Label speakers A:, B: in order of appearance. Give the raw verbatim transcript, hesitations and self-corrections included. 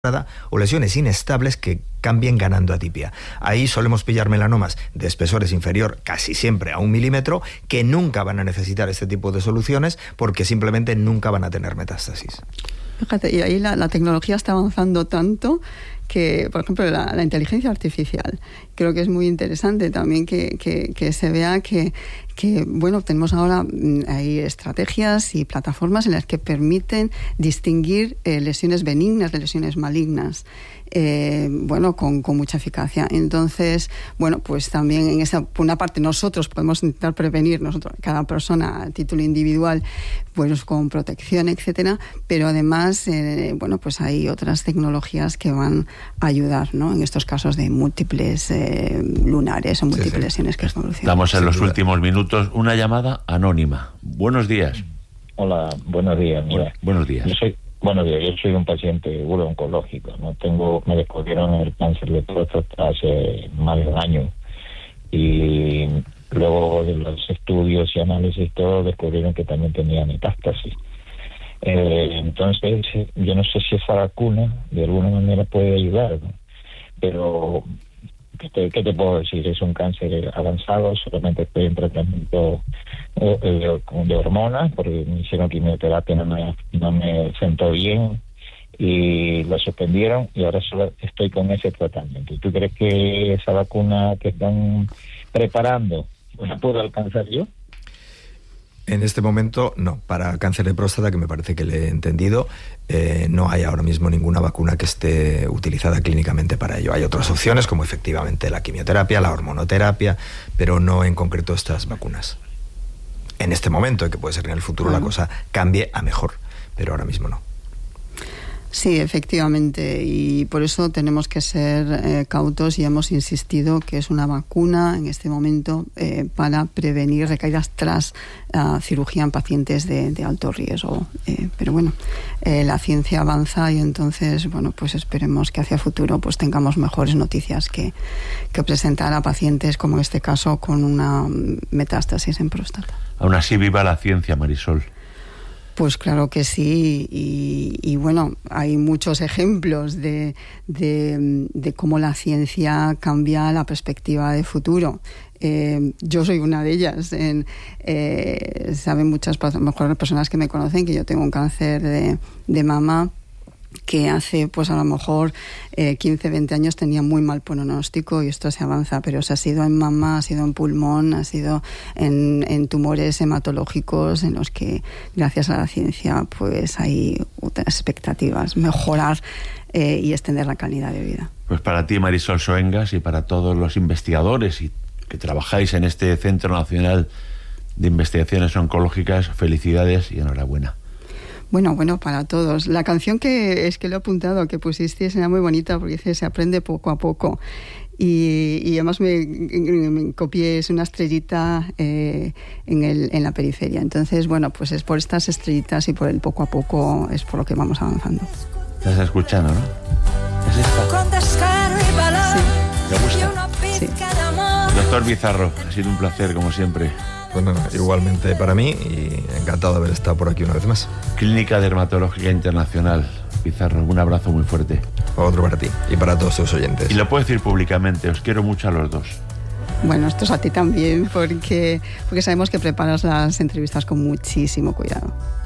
A: o lesiones inestables que cambien ganando atipia. Ahí solemos pillar melanomas de espesores inferior casi siempre a un milímetro que nunca van a necesitar este tipo de soluciones porque simplemente nunca van a tener metástasis.
B: Fíjate, y ahí la, la tecnología está avanzando tanto que, por ejemplo, la, la inteligencia artificial, creo que es muy interesante también que, que, que se vea que, que, bueno, tenemos ahora, hay estrategias y plataformas en las que permiten distinguir eh, lesiones benignas de lesiones malignas. Eh, bueno, con, con mucha eficacia. Entonces, bueno, pues también en esa, por una parte nosotros podemos intentar prevenir, nosotros, cada persona a título individual, pues con protección, etcétera, pero además, eh, bueno, pues hay otras tecnologías que van a ayudar, ¿no? En estos casos de múltiples eh, lunares o múltiples sí, sí. lesiones que evolucionan.
C: Estamos en los duda. últimos minutos. Una llamada anónima. Buenos días.
D: Hola, buenos días. Mira,
C: bueno, buenos días.
D: Yo soy Bueno, yo soy un paciente uro-oncológico, ¿no? Tengo, me descubrieron el cáncer de próstata hace más de un año y luego de los estudios y análisis todo descubrieron que también tenía metástasis. Eh, entonces, yo no sé si esa vacuna de alguna manera puede ayudar, ¿no? Pero ¿Qué te, ¿Qué te puedo decir? Es un cáncer avanzado, solamente estoy en tratamiento de, de, de hormonas, porque me hicieron quimioterapia, no me, no me sentó bien y lo suspendieron y ahora solo estoy con ese tratamiento. ¿Y tú crees que esa vacuna que están preparando la puedo alcanzar yo?
A: En este momento, no. Para cáncer de próstata, que me parece que le he entendido, eh, no hay ahora mismo ninguna vacuna que esté utilizada clínicamente para ello. Hay otras opciones, como efectivamente la quimioterapia, la hormonoterapia, pero no en concreto estas vacunas. En este momento, que puede ser que en el futuro uh-huh. la cosa cambie a mejor, pero ahora mismo no.
B: Sí, efectivamente, y por eso tenemos que ser eh, cautos y hemos insistido que es una vacuna en este momento eh, para prevenir recaídas tras uh, cirugía en pacientes de, de alto riesgo. Eh, pero bueno, eh, la ciencia avanza y entonces, bueno, pues esperemos que hacia futuro pues tengamos mejores noticias que, que presentar a pacientes como en este caso con una metástasis en próstata.
C: Aún así, viva la ciencia, Marisol.
B: Pues claro que sí, y, y bueno, hay muchos ejemplos de, de, de cómo la ciencia cambia la perspectiva de futuro. Eh, yo soy una de ellas. En, eh, saben muchas, a lo mejor personas que me conocen que yo tengo un cáncer de, de mama que hace, pues a lo mejor eh, quince, veinte años tenía muy mal pronóstico y esto se avanza, pero se ha sido en mama, ha sido en pulmón, ha sido en, en tumores hematológicos en los que, gracias a la ciencia, pues hay otras expectativas, mejorar eh, y extender la calidad de vida.
C: Pues para ti, Marisol Soengas, y para todos los investigadores y que trabajáis en este Centro Nacional de Investigaciones Oncológicas, felicidades y enhorabuena.
B: Bueno, bueno, para todos. La canción que es que lo he apuntado, que pusisteis, era muy bonita porque dice, se aprende poco a poco. Y, y además me, me copié, es una estrellita eh, en, el, en la periferia. Entonces, bueno, pues es por estas estrellitas y por el poco a poco es por lo que vamos avanzando.
C: Estás escuchando, ¿no? ¿Es esta?
B: Sí.
C: ¿Te gusta?
B: Sí.
C: Doctor Bizarro, ha sido un placer, como siempre.
A: Bueno, igualmente para mí y encantado de haber estado por aquí una vez más.
C: Clínica Dermatológica Internacional. Bizarro, un abrazo muy fuerte.
A: Otro para ti y para todos tus oyentes.
C: Y lo puedo decir públicamente, os quiero mucho a los dos.
B: Bueno, esto es a ti también, porque, porque sabemos que preparas las entrevistas con muchísimo cuidado.